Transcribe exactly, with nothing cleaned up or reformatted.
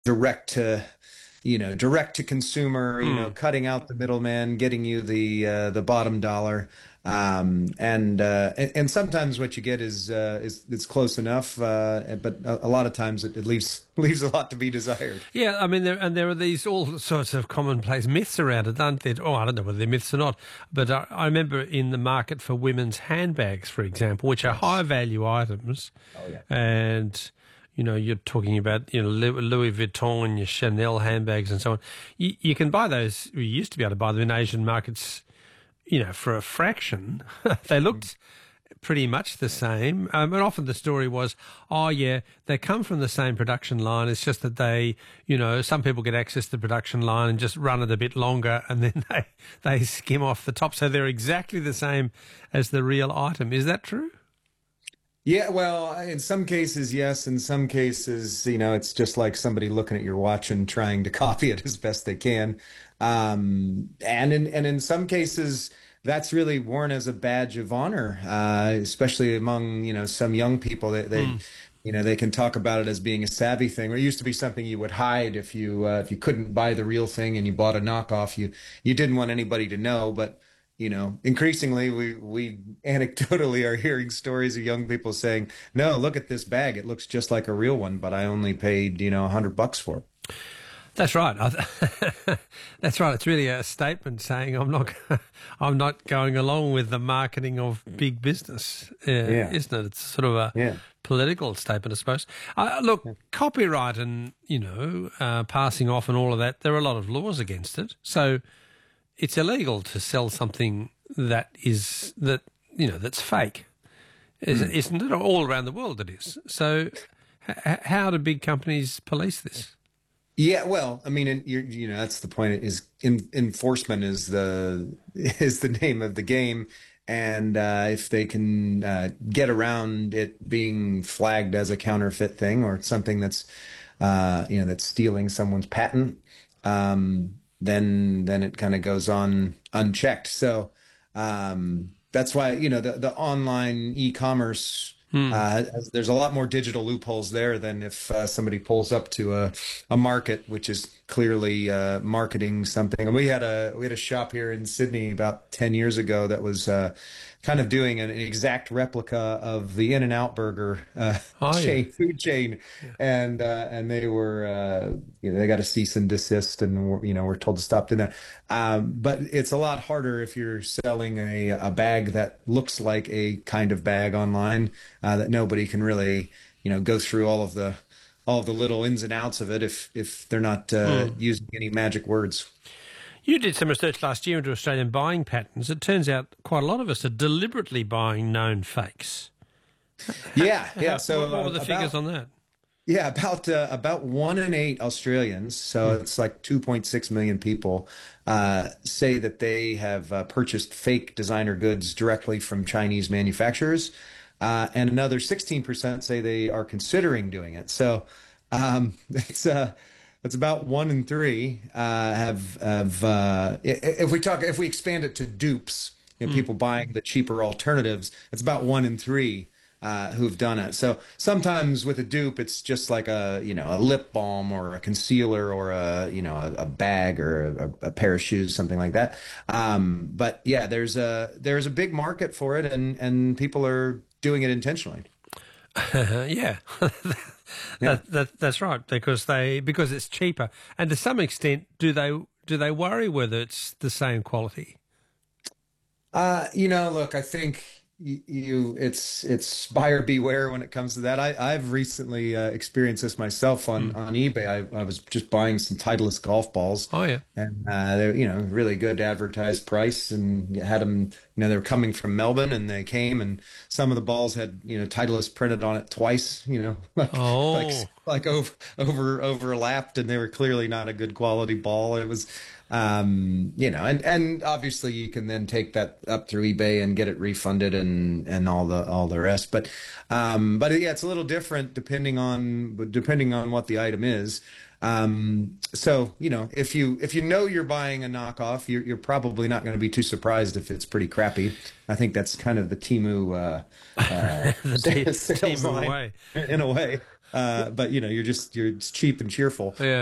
direct to, you know, direct to consumer, you know, Mm. cutting out the middleman, getting you the uh, the bottom dollar. Um, and, uh, and and sometimes what you get is uh, is it's close enough, uh, but a, a lot of times it, it leaves leaves a lot to be desired. Yeah, I mean, there, and there are these all sorts of commonplace myths around it, aren't there? Oh, I don't know whether they're myths or not, but I, I remember in the market for women's handbags, for example, which are high Yes. value items, Oh yeah. and you know, you're talking about you know Lu- Louis Vuitton and your Chanel handbags and so on. You, you can buy those. You used to be able to buy them in Asian markets, you know, for a fraction. They looked pretty much the same. Um, and often the story was, oh, yeah, they come from the same production line. It's just that they, you know, some people get access to the production line and just run it a bit longer and then they, they skim off the top. So they're exactly the same as the real item. Is that true? Yeah, well, in some cases, yes. In some cases, you know, it's just like somebody looking at your watch and trying to copy it as best they can. Um, and in and in some cases, that's really worn as a badge of honor, uh, especially among, you know, some young people. They, they, Hmm. you know, they can talk about it as being a savvy thing. Or it used to be something you would hide if you uh, if you couldn't buy the real thing and you bought a knockoff. You you didn't want anybody to know, but you know, increasingly we we anecdotally are hearing stories of young people saying, "No, look at this bag. It looks just like a real one, but I only paid, you know, a hundred bucks for it." That's right. I th- That's right. It's really a statement saying I'm not, I'm not going along with the marketing of big business, uh, Yeah, isn't it? It's sort of a yeah. political statement, I suppose. Uh, look, copyright and you know uh, passing off and all of that. There are a lot of laws against it, so it's illegal to sell something that is that you know that's fake, Hmm. isn't it? All around the world, it is. So, h- how do big companies police this? Yeah, well, I mean, and you're, you know, that's the point. Is in, enforcement is the is the name of the game, and uh, if they can uh, get around it being flagged as a counterfeit thing or something that's, uh, you know, that's stealing someone's patent, um, then then it kind of goes on unchecked. So um, that's why, you know, the the online e-commerce. Hmm. Uh, there's a lot more digital loopholes there than if uh, somebody pulls up to a a market, which is clearly uh, marketing something. And we had a we had a shop here in Sydney about ten years ago that was uh, kind of doing an, exact replica of the In-N-Out Burger uh, Oh yeah. chain, food chain, Yeah. and uh, and they were uh, you know they got a cease and desist, and were, you know we're told to stop doing that. Um, but it's a lot harder if you're selling a a bag that looks like a kind of bag online uh, that nobody can really you know go through all of the all of the little ins and outs of it if if they're not uh, Hmm. using any magic words. You did some research last year into Australian buying patterns. It turns out quite a lot of us are deliberately buying known fakes. Yeah, yeah. How, So what, what were uh, the figures about on that? yeah about uh, about one in eight Australians, so Hmm. it's like two point six million people, uh, say that they have uh, purchased fake designer goods directly from Chinese manufacturers, uh, and another sixteen percent say they are considering doing it. So um, it's uh, it's about one in three uh, have have uh, i- if we talk if we expand it to dupes, you know, Hmm. people buying the cheaper alternatives, it's about one in three uh, who've done it. So sometimes with a dupe, it's just like a you know a lip balm or a concealer or a you know a, a bag or a, a pair of shoes, something like that. Um, but yeah, there's a there's a big market for it, and and people are doing it intentionally. Yeah, Yeah. that, that that's right because they because it's cheaper, and to some extent, do they do they worry whether it's the same quality? Uh, you know, look, I think y- you it's it's buyer beware when it comes to that. I I've recently uh, experienced this myself on Hmm. on eBay. I, I was just buying some Titleist golf balls, Oh yeah. and uh, they're you know really good advertised price, and you had them. You know, they were coming from Melbourne, and they came, and some of the balls had you know Titleist printed on it twice. You know, like like Oh. like over over overlapped, and they were clearly not a good quality ball. It was um, you know, and and obviously you can then take that up through eBay and get it refunded and and all the all the rest. But um, but yeah, it's a little different depending on depending on what the item is. Um, so you know, if you if you know you're buying a knockoff, you're you're probably not going to be too surprised if it's pretty crappy. I think that's kind of the Timu uh, uh, The te- sales team line away. in a way. uh, but you know, you're just you're it's cheap and cheerful. Yeah.